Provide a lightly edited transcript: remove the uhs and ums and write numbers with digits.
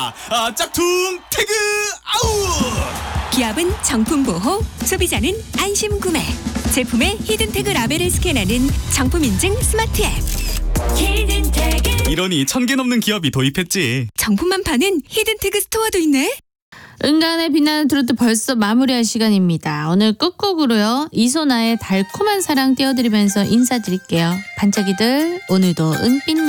짝퉁 태그 아웃. 기업은 정품 보호, 소비자는 안심 구매. 제품의 히든 태그 라벨을 스캔하는 정품 인증 스마트 앱. 히든 태그. 이러니 1000개 넘는 기업이 도입했지. 정품만 파는 히든 태그 스토어도 있네. 은간의 빛나는 트로트 벌써 마무리할 시간입니다. 오늘 끝곡으로요. 이소나의 달콤한 사랑 띄워드리면서 인사드릴게요. 반짝이들 오늘도 은빛